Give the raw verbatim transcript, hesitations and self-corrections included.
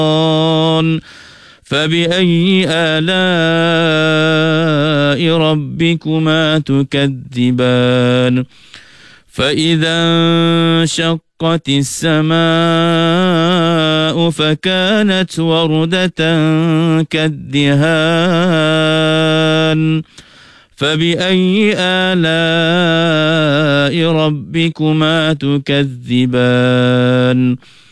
فبأي آلاء ربكما تكذبان فإذا انشقت السماء فكانت وردة كالدهان فبأي آلاء ربكما تكذبان